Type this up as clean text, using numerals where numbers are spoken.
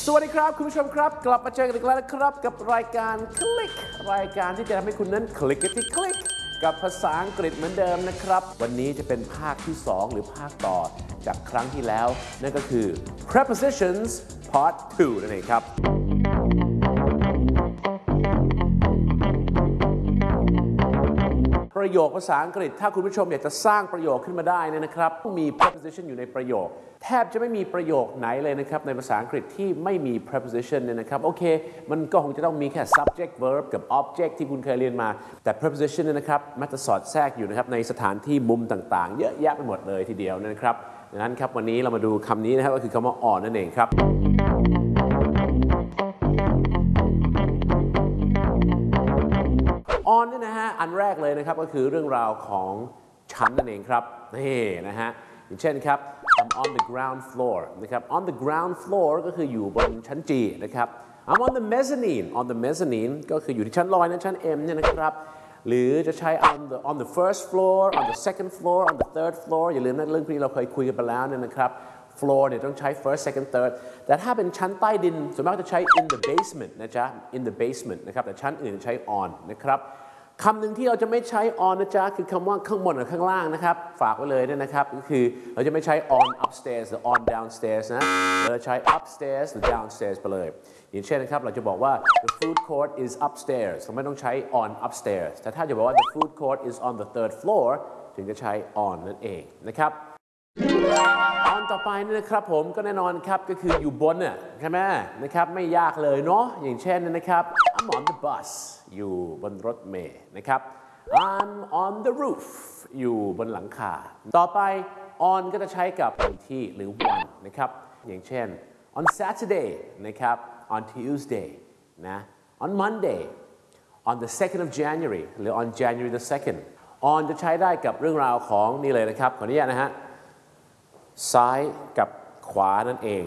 วัสดีครับคุณผู้ชมครับกลับมาเจอกันอีกแล้วนะครับกับรายการคลิกรายการที่จะทำให้คุณนั้นคลิกกันที่คลิกกับภาษาอังกฤษเหมือนเดิมนะครับวันนี้จะเป็นภาคที่2หรือภาคต่อจากครั้งที่แล้วนั่นก็คือ prepositions part 2นั่นเองครับประโยคภาษาอังกฤษถ้าคุณผู้ชมอยากจะสร้างประโยคขึ้นมาได้เนี่ยนะครับต้องมี preposition อยู่ในประโยคแทบจะไม่มีประโยคไหนเลยนะครับในภาษาอังกฤษที่ไม่มี preposition เนี่ยนะครับโอเคมันก็คงจะต้องมีแค่ subject verb กับ object ที่คุณเคยเรียนมาแต่ preposition เนี่ยนะครับมักจะสอดแทรกอยู่นะครับในสถานที่มุมต่างๆเยอะแยะไปหมดเลยทีเดียวนะครับดังนั้นครับวันนี้เรามาดูคำนี้นะครับก็คือคำว่า on นั่นเองครับon เนี่ยนะฮะอันแรกเลยนะครับก็คือเรื่องราวของชั้นนั่นเองครับนี่นะฮะอย่างเช่นครับ I'm on the ground floor นะครับ on the ground floor ก็คืออยู่บนชั้น G นะครับ I'm on the mezzanine on the mezzanine ก็คืออยู่ที่ชั้นลอยนะชั้น M เนี่ยนะครับหรือจะใช้ on the first floor on the second floor on the third floor อย่าลืมนะเรื่องนี้เราเคยคุยกันไปแล้วเนี่ยนะครับ floor เนี่ยต้องใช้ first second third แต่ถ้าเป็นชั้นใต้ดินส่วนมากจะใช้ in the basement นะจ๊ะ in the basement นะครับแต่ชั้นอื่นใช้ on นะครับคำหนึ่งที่เราจะไม่ใช้ on นะจ๊ะคือคำว่าข้างบนกับข้างล่างนะครับฝากไว้เลยด้วยนะครับก็คือเราจะไม่ใช้ on upstairs หรือ on downstairs นะเราจะใช้ upstairs หรือ downstairs ไปเลยอย่างเช่นนะครับเราจะบอกว่า the food court is upstairs เราไม่ต้องใช้ on upstairs แต่ถ้าจะบอกว่า the food court is on the third floor ถึงจะใช้ on นั่นเองนะครับon ต่อไปนี่นะครับผมก็แน่นอนครับก็คืออยู่บนเนี่ยใช่ไหมนะครับไม่ยากเลยเนาะอย่างเช่นนะครับ I'm on the bus อยู่บนรถเมล์นะครับ I'm on the roof อยู่บนหลังคาต่อไป on ก็จะใช้กับวันที่หรือวันนะครับอย่างเช่น on Saturday นะครับ on Tuesday นะ on Monday on the 2nd of January หรือ on January the 2nd on จะใช้ได้กับเรื่องราวของนี่เลยนะครับขออนุญาตนะฮะซ้ายกับขวานั่นเอง